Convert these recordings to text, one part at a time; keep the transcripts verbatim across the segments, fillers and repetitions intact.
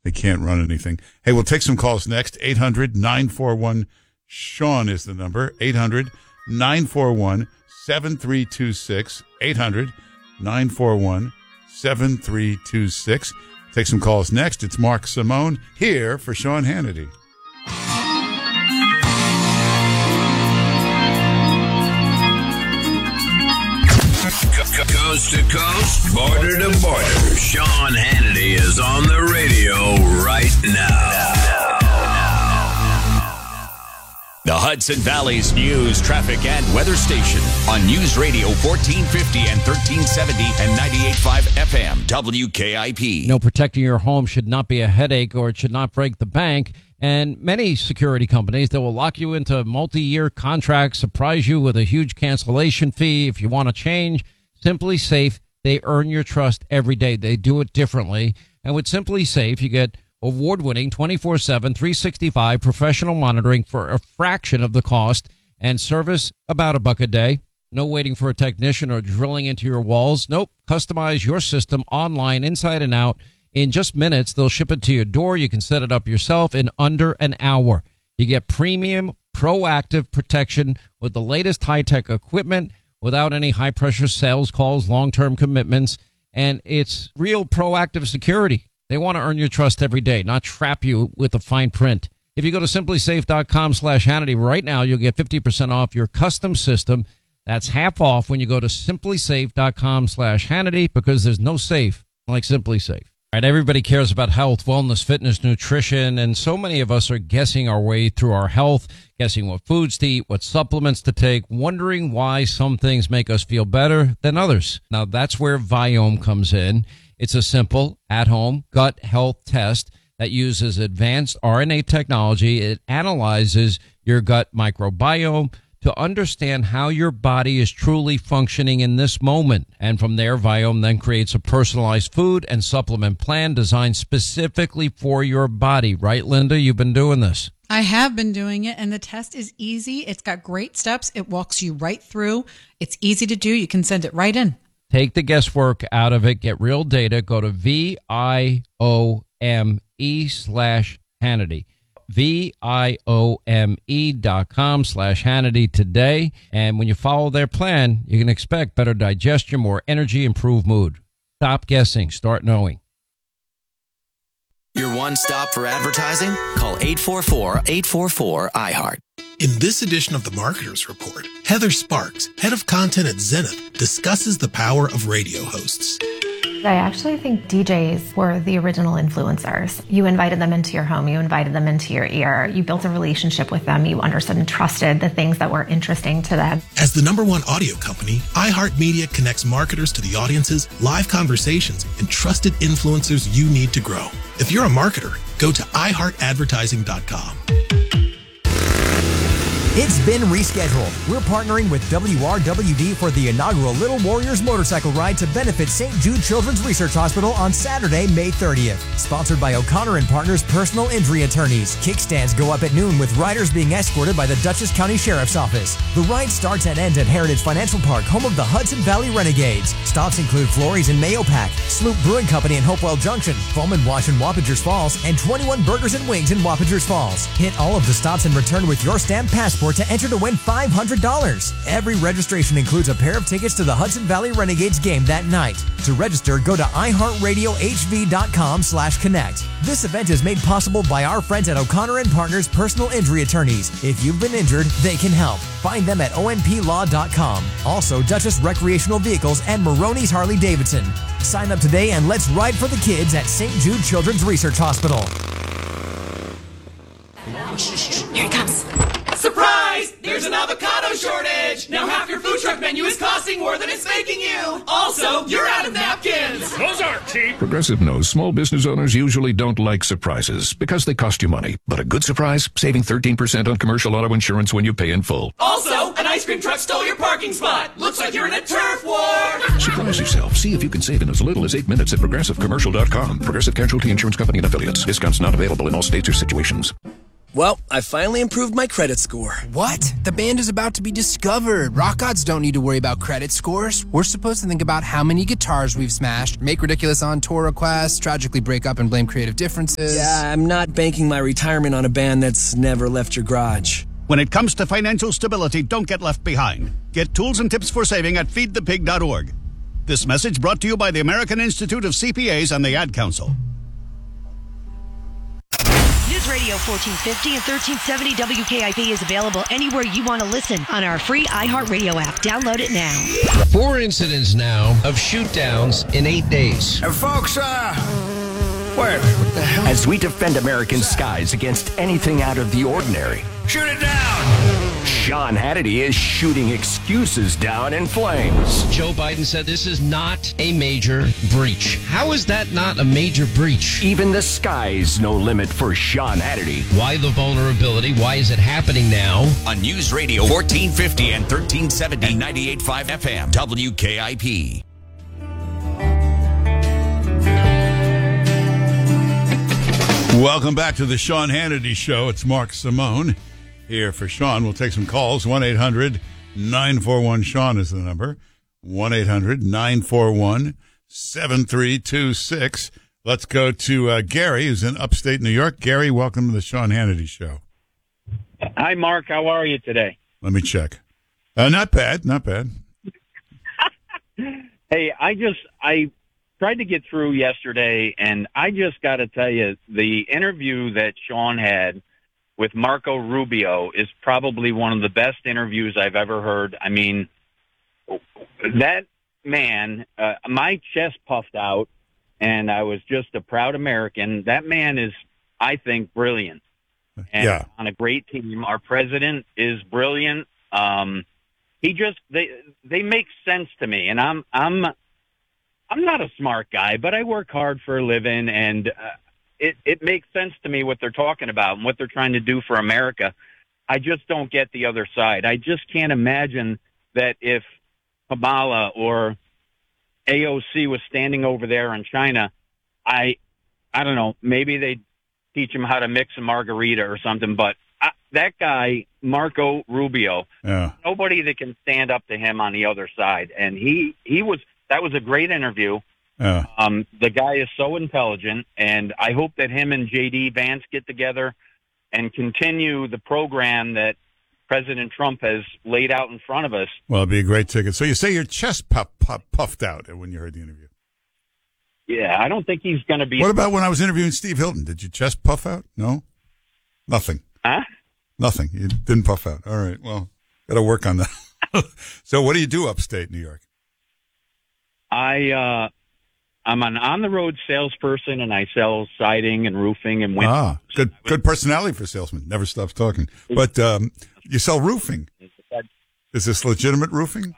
they can't run anything. Hey, we'll take some calls next. eight hundred nine four one Sean is the number. eight hundred nine four one seven three two six. eight hundred nine four one seven three two six. Take some calls next. It's Mark Simone here for Sean Hannity. Coast to coast, border to border, Sean Hannity is on the radio right now. The Hudson Valley's news, traffic, and weather station on News Radio fourteen fifty and thirteen seventy and ninety-eight point five F M W K I P. You know, protecting your home should not be a headache, or it should not break the bank. And many security companies, they will lock you into multi-year contracts, surprise you with a huge cancellation fee if you want to change. Simply Safe, they earn your trust every day. They do it differently. And with Simply Safe, you get award-winning twenty-four seven, three sixty-five professional monitoring for a fraction of the cost and service about a buck a day. No waiting for a technician or drilling into your walls. Nope. Customize your system online, inside and out. In just minutes, they'll ship it to your door. You can set it up yourself in under an hour. You get premium, proactive protection with the latest high-tech equipment without any high-pressure sales calls, long-term commitments, and it's real proactive security. They want to earn your trust every day, not trap you with a fine print. If you go to simplysafe.com slash Hannity right now, you'll get fifty percent off your custom system. That's half off when you go to simplysafe.com slash Hannity, because there's no safe like Simply Safe. All right, everybody cares about health, wellness, fitness, nutrition, and so many of us are guessing our way through our health, guessing what foods to eat, what supplements to take, wondering why some things make us feel better than others. Now, that's where Viome comes in. It's a simple, at-home gut health test that uses advanced R N A technology. It analyzes your gut microbiome to understand how your body is truly functioning in this moment. And from there, Viome then creates a personalized food and supplement plan designed specifically for your body. Right, Linda? You've been doing this. I have been doing it, and the test is easy. It's got great steps. It walks you right through. It's easy to do. You can send it right in. Take the guesswork out of it. Get real data. Go to V I O M E slash Hannity. V-I-O-M-E dot com slash Hannity today. And when you follow their plan, you can expect better digestion, more energy, improved mood. Stop guessing. Start knowing. Your one stop for advertising? Call eight four four, eight four four, I heart. In this edition of the Marketers Report, Heather Sparks, head of content at Zenith, discusses the power of radio hosts. I actually think D Js were the original influencers. You invited them into your home, you invited them into your ear, you built a relationship with them, you understood and trusted the things that were interesting to them. As the number one audio company, iHeartMedia connects marketers to the audiences, live conversations, and trusted influencers you need to grow. If you're a marketer, go to i heart advertising dot com. It's been rescheduled. We're partnering with W R W D for the inaugural Little Warriors motorcycle ride to benefit Saint Jude Children's Research Hospital on Saturday, May thirtieth. Sponsored by O'Connor and Partners Personal Injury Attorneys. Kickstands go up at noon with riders being escorted by the Dutchess County Sheriff's Office. The ride starts and ends at Heritage Financial Park, home of the Hudson Valley Renegades. Stops include Florey's in Mayopac, Sloop Brewing Company in Hopewell Junction, Foreman Wash in Wappingers Falls, and twenty-one Burgers and Wings in Wappingers Falls. Hit all of the stops and return with your stamped passport to enter to win five hundred dollars. Every registration includes a pair of tickets to the Hudson Valley Renegades game that night. To register, go to i heart radio h v dot com slash connect. This event is made possible by our friends at O'Connor and Partners Personal Injury Attorneys. If you've been injured, they can help. Find them at o n p law dot com. Also, Dutchess Recreational Vehicles and Maroney's Harley Davidson. Sign up today and let's ride for the kids at Saint Jude Children's Research Hospital. Here it comes. Surprise! There's an avocado shortage! Now half your food truck menu is costing more than it's making you! Also, you're out of napkins! Those aren't cheap! Progressive knows small business owners usually don't like surprises because they cost you money. But a good surprise? Saving thirteen percent on commercial auto insurance when you pay in full. Also, an ice cream truck stole your parking spot! Looks like you're in a turf war! Surprise yourself. See if you can save in as little as eight minutes at progressive commercial dot com. Progressive Casualty Insurance Company and Affiliates. Discounts not available in all states or situations. Well, I finally improved my credit score. What? The band is about to be discovered. Rock gods don't need to worry about credit scores. We're supposed to think about how many guitars we've smashed, make ridiculous on-tour requests, tragically break up and blame creative differences. Yeah, I'm not banking my retirement on a band that's never left your garage. When it comes to financial stability, don't get left behind. Get tools and tips for saving at feed the pig dot org. This message brought to you by the American Institute of C P As and the Ad Council. News Radio fourteen fifty and thirteen seventy W K I P is available anywhere you want to listen on our free iHeartRadio app. Download it now. Four incidents now of shoot-downs in eight days. Uh, folks, uh, where? What the hell? As we defend American skies against anything out of the ordinary, shoot it down! Sean Hannity is shooting excuses down in flames. Joe Biden said this is not a major breach. How is that not a major breach? Even the sky's no limit for Sean Hannity. Why the vulnerability? Why is it happening now? On News Radio fourteen fifty and thirteen seventy and ninety-eight point five F M, W K I P. Welcome back to the Sean Hannity Show. It's Mark Simone here for Sean. We'll take some calls. one eight hundred nine four one Sean is the number. one eight hundred nine four one seven three two six. Let's go to uh, Gary, who's in upstate New York. Gary, welcome to the Sean Hannity Show. Hi, Mark. How are you today? Let me check. Uh, not bad. Not bad. Hey, I just, I tried to get through yesterday, and I just got to tell you, the interview that Sean had with Marco Rubio is probably one of the best interviews I've ever heard. I mean, that man, uh, my chest puffed out, and I was just a proud American. That man is, I think, brilliant. And yeah. on a great team. Our president is brilliant. Um, he just, they, they make sense to me, and I'm, I'm, I'm not a smart guy, but I work hard for a living, and uh, it, it makes sense to me what they're talking about and what they're trying to do for America. I just don't get the other side. I just can't imagine that if Kamala or A O C was standing over there in China, I, I don't know, maybe they'd teach him how to mix a margarita or something, but I, that guy, Marco Rubio, yeah. nobody that can stand up to him on the other side. And he, he was, that was a great interview. Yeah. Um, the guy is so intelligent, and I hope that him and J D Vance get together and continue the program that President Trump has laid out in front of us. Well, it'd be a great ticket. So you say your chest puff, puff, puffed out when you heard the interview. Yeah, I don't think he's going to be. What about when I was interviewing Steve Hilton? Did your chest puff out? No? Nothing. Huh? Nothing. You didn't puff out. All right. Well, got to work on that. So what do you do upstate New York? I, uh, I'm an on-the-road salesperson, and I sell siding and roofing and windows. Ah, good, good personality for a salesman. Never stops talking. But um, you sell roofing. Is this legitimate roofing?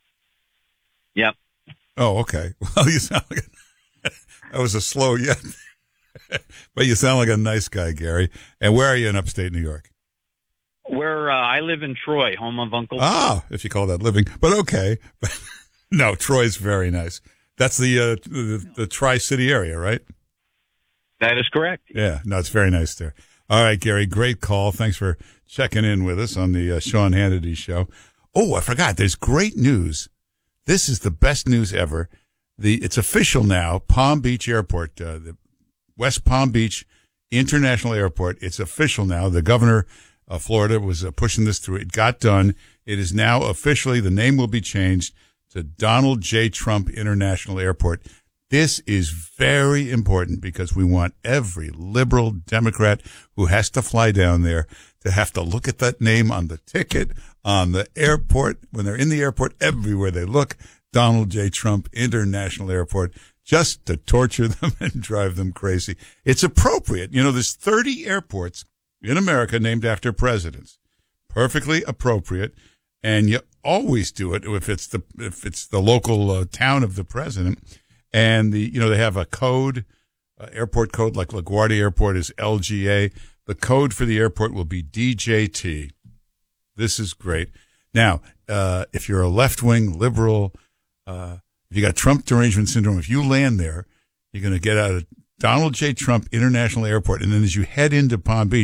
Yep. Oh, okay. Well, you sound like a, that was a slow yet. But you sound like a nice guy, Gary. And where are you in upstate New York? Where uh, I live in Troy, home of Uncle. Ah, if you call that living. But okay. No, Troy's very nice. That's the, uh, the the Tri-City area, right? That is correct. Yeah, no, it's very nice there. All right, Gary, great call. Thanks for checking in with us on the uh, Sean Hannity Show. Oh, I forgot. There's great news. This is the best news ever. The It's official now. Palm Beach Airport, uh, the West Palm Beach International Airport. It's official now. The governor of Florida was uh, pushing this through. It got done. It is now officially, the name will be changed to Donald J. Trump International Airport. This is very important because we want every liberal Democrat who has to fly down there to have to look at that name on the ticket, on the airport, when they're in the airport, everywhere they look, Donald J. Trump International Airport, just to torture them and drive them crazy. It's appropriate. You know, there's thirty airports in America named after presidents. Perfectly appropriate. And you always do it if it's the if it's the local uh, town of the president, and the you know they have a code, uh, airport code like LaGuardia Airport is L G A. The code for the airport will be D J T. This is great. Now, uh, if you're a left wing liberal, uh, if you got Trump derangement syndrome, if you land there, you're going to get out of Donald J. Trump International Airport, and then as you head into Palm Beach,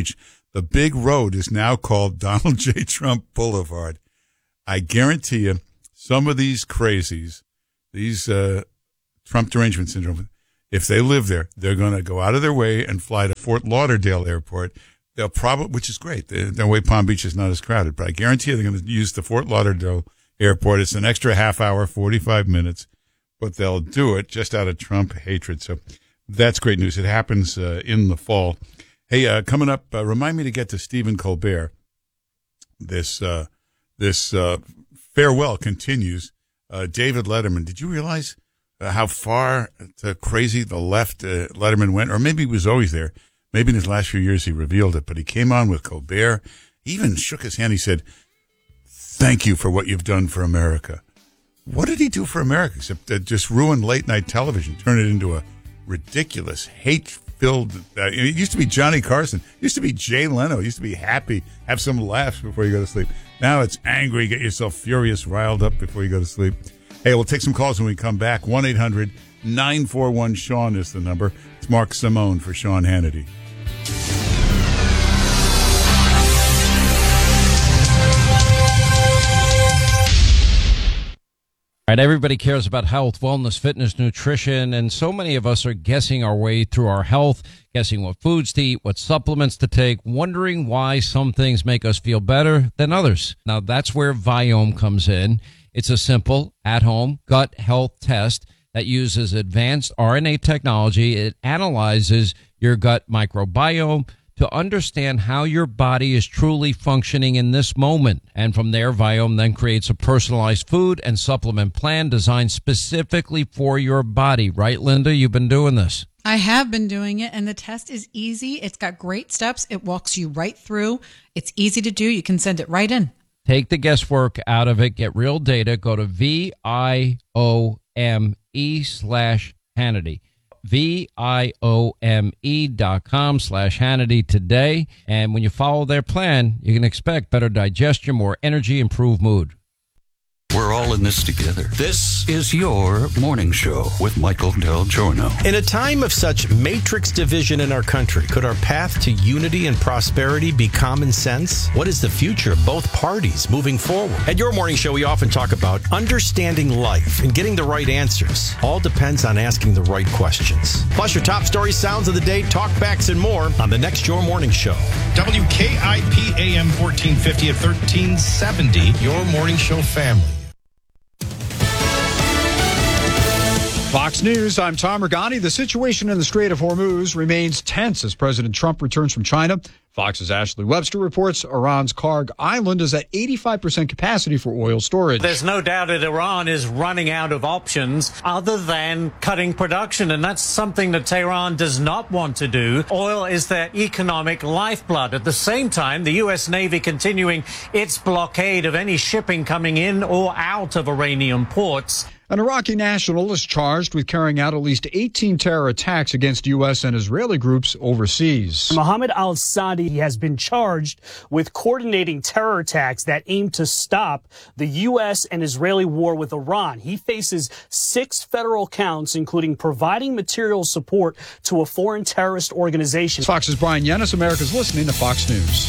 The big road is now called Donald J. Trump Boulevard. I guarantee you, some of these crazies, these uh, Trump derangement syndrome, if they live there, they're going to go out of their way and fly to Fort Lauderdale Airport. They'll probably, which is great. Their way Palm Beach is not as crowded, but I guarantee you they're going to use the Fort Lauderdale Airport. It's an extra half hour, forty-five minutes, but they'll do it just out of Trump hatred. So that's great news. It happens uh, in the fall. Hey, uh, coming up, uh, remind me to get to Stephen Colbert. This, uh, this, uh, farewell continues. Uh, David Letterman, did you realize uh, how far to crazy the left uh, Letterman went? Or maybe he was always there. Maybe in his last few years he revealed it, but he came on with Colbert. He even shook his hand. He said, thank you for what you've done for America. What did he do for America except uh, just ruin late night television, turn it into a ridiculous, hate-filled, uh, it used to be Johnny Carson, it used to be Jay Leno, it used to be happy, have some laughs before you go to sleep. Now it's angry, get yourself furious, riled up before you go to sleep. Hey, we'll take some calls when we come back. one eight hundred nine four one Sean is the number. It's Mark Simone for Sean Hannity. Right, everybody cares about health, wellness, fitness, nutrition, and so many of us are guessing our way through our health, guessing what foods to eat, what supplements to take, wondering why some things make us feel better than others. Now, that's where Viome comes in. It's a simple, at-home gut health test that uses advanced R N A technology. It analyzes your gut microbiome to understand how your body is truly functioning in this moment. And from there, Viome then creates a personalized food and supplement plan designed specifically for your body. Right, Linda? You've been doing this. I have been doing it, and the test is easy. It's got great steps. It walks you right through. It's easy to do. You can send it right in. Take the guesswork out of it. Get real data. Go to V I O M E slash Hannity. V-I-O-M-E dot com slash Hannity today. And when you follow their plan, you can expect better digestion, more energy, improved mood. We're all in this together. This is your morning show with Michael Del Giorno. In a time of such matrix division in our country, could our path to unity and prosperity be common sense? What is the future of both parties moving forward? At your morning show, we often talk about understanding life and getting the right answers. All depends on asking the right questions. Plus your top stories, sounds of the day, talkbacks, and more on the next Your Morning Show. W K I P A M fourteen fifty at thirteen seventy, Your Morning Show family. Fox News, I'm Tom Regani. The situation in the Strait of Hormuz remains tense as President Trump returns from China. Fox's Ashley Webster reports Iran's Karg Island is at eighty-five percent capacity for oil storage. There's no doubt that Iran is running out of options other than cutting production, and that's something that Tehran does not want to do. Oil is their economic lifeblood. At the same time, the U S Navy continuing its blockade of any shipping coming in or out of Iranian ports. An Iraqi national is charged with carrying out at least eighteen terror attacks against U S and Israeli groups overseas. Mohammed al-Sadi has been charged with coordinating terror attacks that aim to stop the U S and Israeli war with Iran. He faces six federal counts, including providing material support to a foreign terrorist organization. Fox's Brian Yennis, America's listening to Fox News.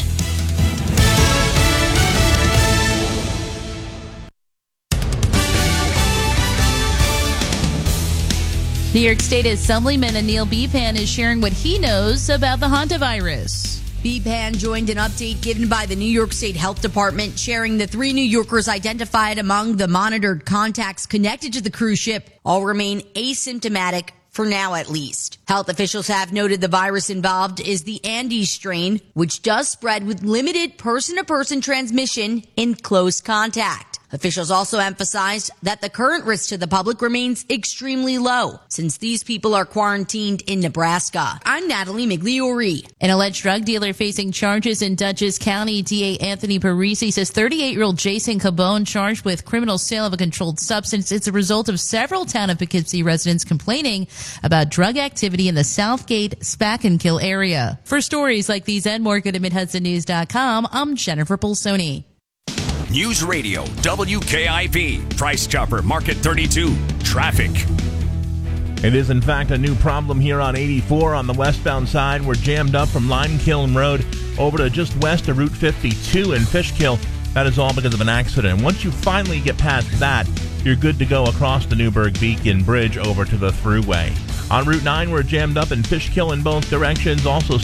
New York State Assemblyman Anil Bepan is sharing what he knows about the hantavirus. Bepan joined an update given by the New York State Health Department, sharing the three New Yorkers identified among the monitored contacts connected to the cruise ship all remain asymptomatic, for now at least. Health officials have noted the virus involved is the Andes strain, which does spread with limited person-to-person transmission in close contact. Officials also emphasized that the current risk to the public remains extremely low, since these people are quarantined in Nebraska. I'm Natalie Migliori. An alleged drug dealer facing charges in Dutchess County. D A Anthony Parisi says thirty-eight-year-old Jason Cabone charged with criminal sale of a controlled substance. It's a result of several town of Poughkeepsie residents complaining about drug activity in the Southgate Spack and Kill area. For stories like these and more, go to mid hudson news dot com. I'm Jennifer Pulsoni. News Radio, W K I P, Price Chopper, Market thirty-two, traffic. It is, in fact, a new problem here on eighty-four on the westbound side. We're jammed up from Lime Kiln Road over to just west of Route fifty-two in Fishkill. That is all because of an accident. Once you finally get past that, you're good to go across the Newburgh Beacon Bridge over to the Thruway. On Route nine, we're jammed up in Fishkill in both directions. Also